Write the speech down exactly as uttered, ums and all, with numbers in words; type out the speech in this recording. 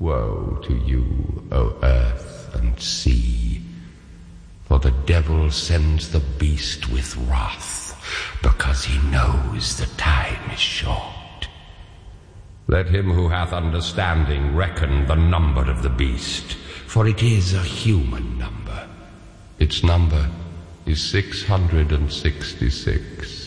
Woe to you, O earth and sea, for the devil sends the beast with wrath, because he knows the time is short. Let him who hath understanding reckon the number of the beast, for it is a human number. Its number is six hundred and sixty-six.